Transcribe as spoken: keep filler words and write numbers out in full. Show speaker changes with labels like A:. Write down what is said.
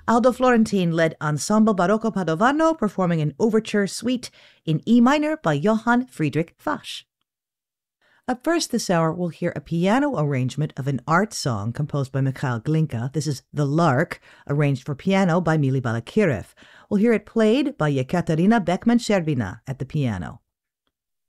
A: Aldo Florentin led Ensemble Barocco Padovano performing an overture suite in E minor by Johann Friedrich Fasch. Up first this hour, we'll hear a piano arrangement of an art song composed by Mikhail Glinka. This is The Lark, arranged for piano by Mili Balakirev. We'll hear it played by Yekaterina Beckman-Sherbina at the piano.